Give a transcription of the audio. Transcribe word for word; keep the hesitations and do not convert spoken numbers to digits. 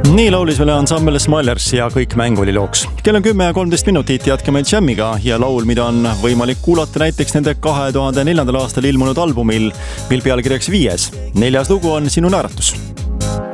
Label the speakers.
Speaker 1: Nii laulis veel ansambel Smilers ja kõik mäng oli looks. Kell on kümme ja kolmteist minutit, jätkame Jammiga ja laul, mida on võimalik kuulata näiteks nende kahe tuhande neljandal aastal ilmunud albumil, mil pealkirjaks viies. Neljas lugu on Sinu naeratus.